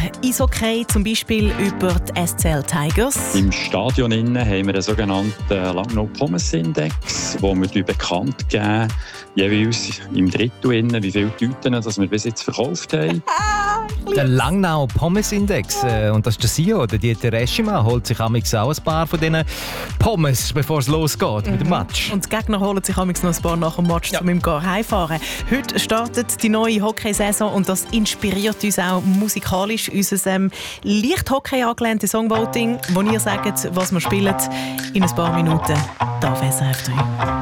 Eishockey, zum Beispiel über die SCL Tigers. Im Stadion haben wir einen sogenannten Langnau-Pommes-Index, wo wir bekannt geben, jeweils im Drittel, wie viele Tüten wir bis jetzt verkauft haben. Der Langnau Pommes Index. Und das ist der CEO, der Dieter Eschima, holt sich amigs auch ein paar von diesen Pommes, bevor es losgeht mit dem Match. Und die Gegner holen sich amigs noch ein paar nach dem Match, um im Gar heimfahren. Heute startet die neue Hockeysaison und das inspiriert uns auch musikalisch. Unser leicht Hockey angelehntes Songvoting, wo ihr sagt, was wir spielen, in ein paar Minuten. Da auf SRF 3.